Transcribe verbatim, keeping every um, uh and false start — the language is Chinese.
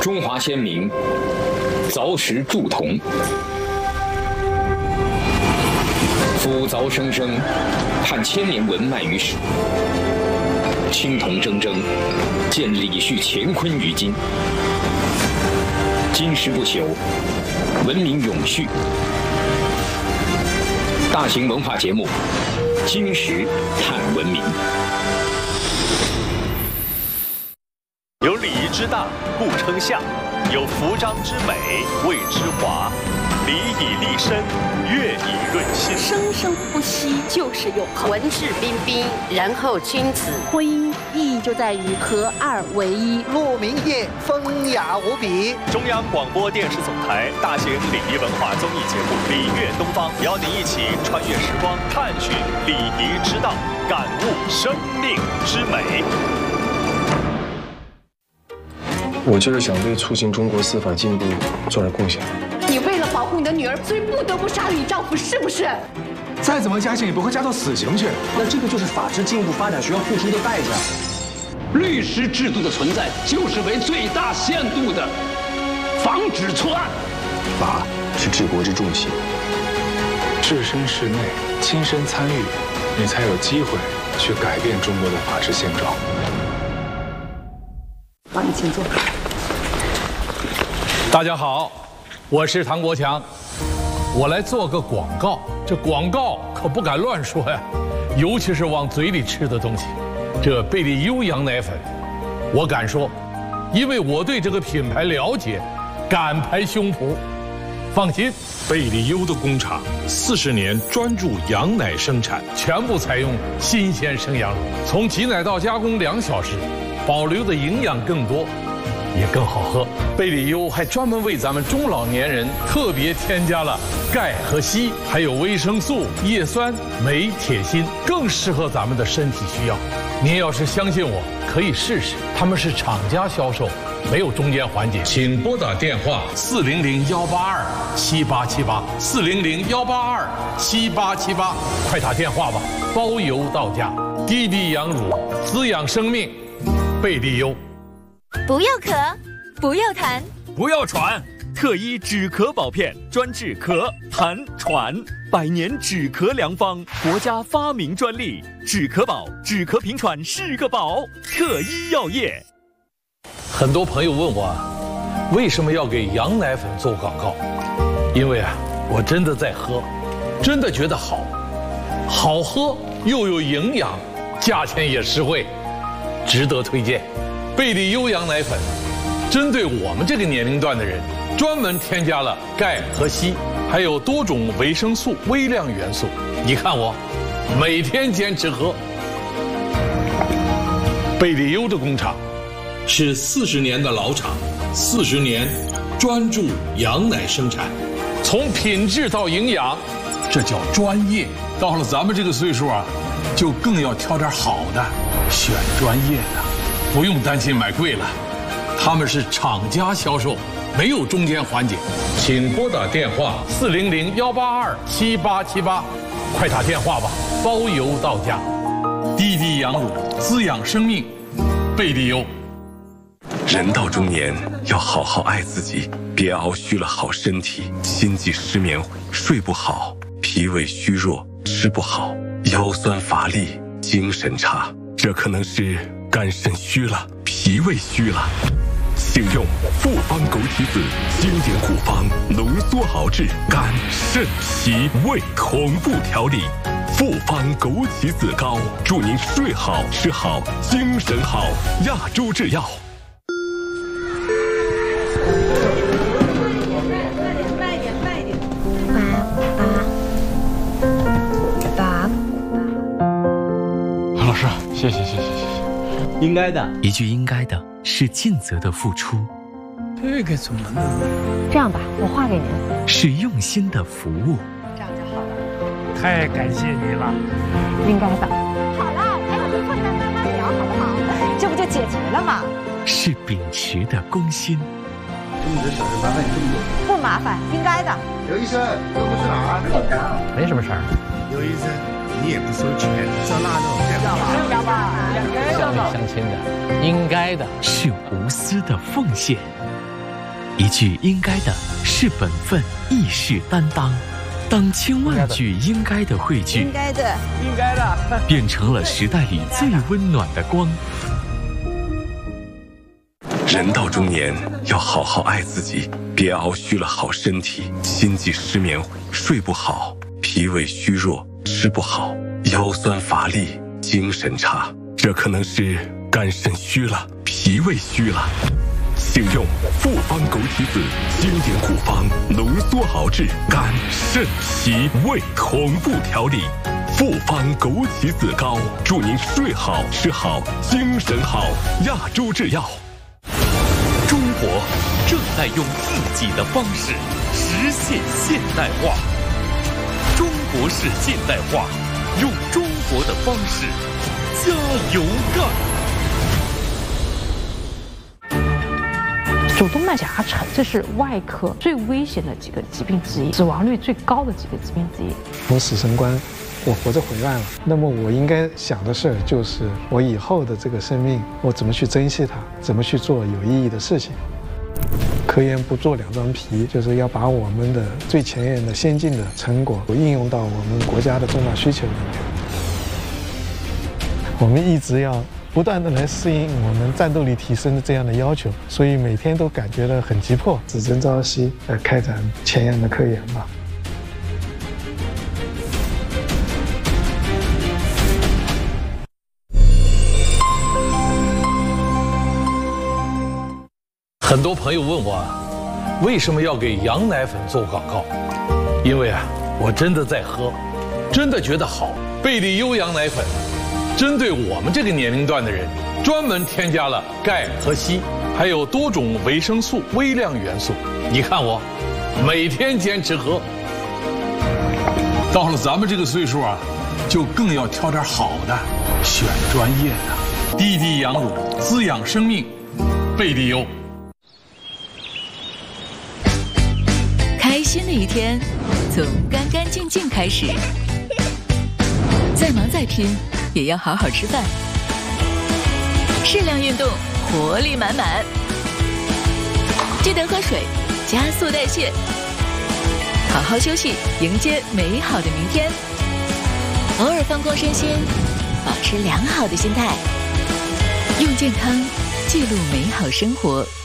中华先民凿石铸铜，夫凿生生，探千年文脉于史。青铜铮铮，见李旭乾坤于今。金石不朽，文明永续。大型文化节目《金石探文明》。 有礼仪之大，不称象；有服章之美，谓之华。礼以立身，乐以润心。 生生不息就是永恒。 文质彬彬，然后君子。 婚姻意义就在于合二为一。 鹿鸣夜，风雅无比。 中央广播电视总台大型礼仪文化综艺节目《礼乐东方》，邀您一起穿越时光，探寻礼仪之道，感悟生命之美。 我就是想为促进中国司法进步做点贡献。 你为了保护你的女儿，所以不得不杀了你丈夫，是不是？ 再怎么加刑也不会加到死刑去。 那这个就是法治进步发展需要付出的代价。 律师制度的存在，就是为最大限度的防止错案。 法是治国之重器， 置身事内，亲身参与，你才有机会去改变中国的法治现状。 帮你请坐。 大家好，我是唐国强，我来做个广告。这广告可不敢乱说呀，尤其是往嘴里吃的东西。这贝利优羊奶粉，我敢说，因为我对这个品牌了解，敢拍胸脯。放心，贝利优的工厂四十年专注羊奶生产，全部采用新鲜生羊乳，从挤奶到加工两小时。保留的营养更多，也更好喝。贝利优还专门为咱们中老年人特别添加了钙和硒，还有维生素、叶酸、镁、铁、锌，更适合咱们的身体需要。您要是相信我，可以试试。他们是厂家销售，没有中间环节。请拨打电话四零零幺八二七八七八四零零幺八二七八七八，快打电话吧，包邮到家。滴滴羊乳，滋养生命。贝利优。 不要咳，不要痰， 不要喘，特医止咳宝片，专治咳、痰、喘，百年止咳良方，国家发明专利，止咳宝，止咳平喘是个宝，特医药业。很多朋友问我，为什么要给羊奶粉做广告？因为啊，我真的在喝，真的觉得好，好喝又有营养，价钱也实惠。值得推荐，贝利优羊奶粉，针对我们这个年龄段的人，专门添加了钙和硒，还有多种维生素、微量元素。你看我，每天坚持喝。贝利优的工厂是四十年的老厂，四十年专注羊奶生产，从品质到营养，这叫专业。到了咱们这个岁数啊，就更要挑点好的。选专业的，不用担心买贵了，他们是厂家销售，没有中间环节。请拨打电话四零零幺八二七八七八，快打电话吧，包邮到家。滴滴羊乳，滋养生命，贝利优。 人到中年要好好爱自己，别熬虚了好身体，心悸失眠，睡不好，脾胃虚弱，吃不好，腰酸乏力，精神差。这可能是肝肾虚了，脾胃虚了，请用复方枸杞子经典护方，浓缩熬制肝肾脾胃同步调理。复方枸杞子膏，祝您睡好吃好精神好。亚洲制药。 慢点慢点。 老师，谢谢谢谢谢谢。 应该的， 一句应该的是尽责的付出。 这个怎么弄？ 这样吧，我画给您。 是用心的服务。 这样就好了。 太感谢你了。 应该的。好了，还有困难慢慢聊，好不好？这不就解决了吗？ 是秉持的公心。 这么多小事麻烦你这么多。 不麻烦，应该的。 刘医生，这不是哪儿？ 没什么事儿。 刘医生，你也不收钱，这腊肉要吧？要吧？两个人要吧？ 相亲的，应该的。 是无私的奉献。 一句应该的是本分，亦是担当。当千万句应该的汇聚， 应该的， 应该的， 变成了时代里最温暖的光。 人到中年，要好好爱自己，别熬虚了好身体，心悸失眠，睡不好，脾胃虚弱，吃不好，腰酸乏力，精神差，这可能是肝肾虚了，脾胃虚了。请用复方枸杞子经典古方浓缩熬制肝肾脾胃同步调理，复方枸杞子膏，祝您睡好吃好精神好。亚洲制药。 中国正在用自己的方式实现现代化，中国式现代化，用中国的方式加油干。 主动脉狭沉，这是外科最危险的几个疾病之一，死亡率最高的几个疾病之一。 我死神观，我活着回来了，那么我应该想的事儿就是我以后的这个生命，我怎么去珍惜它，怎么去做有意义的事情。科研不做两张皮，就是要把我们的最前沿的先进的成果应用到我们国家的重大需求里面。我们一直要不断的来适应我们战斗力提升的这样的要求，所以每天都感觉到很急迫，只争朝夕，来开展前沿的科研吧。 很多朋友问我，为什么要给羊奶粉做广告？因为啊，我真的在喝，真的觉得好。贝利优羊奶粉针对我们这个年龄段的人，专门添加了钙和硒，还有多种维生素、微量元素。你看我，每天坚持喝。到了咱们这个岁数啊，就更要挑点好的，选专业的。滴滴羊乳，滋养生命，贝利优。 开心的一天，从干干净净开始。再忙再拼，也要好好吃饭。适量运动，活力满满。记得喝水，加速代谢。好好休息，迎接美好的明天。偶尔放空身心，保持良好的心态。用健康记录美好生活。